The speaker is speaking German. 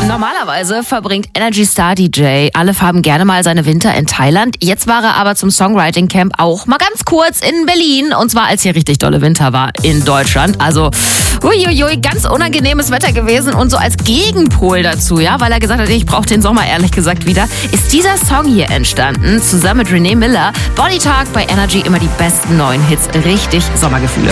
Normalerweise verbringt Energy Star DJ alle Farben gerne mal seine Winter in Thailand. Jetzt war er aber zum Songwriting Camp auch mal ganz kurz in Berlin. Und zwar, als hier richtig dolle Winter war in Deutschland. Also, uiuiui, ganz unangenehmes Wetter gewesen. Und so als Gegenpol dazu, ja, weil er gesagt hat, ich brauche den Sommer ehrlich gesagt wieder, ist dieser Song hier entstanden. Zusammen mit Renee Miller. Body Talk bei Energy, immer die besten neuen Hits. Richtig Sommergefühle.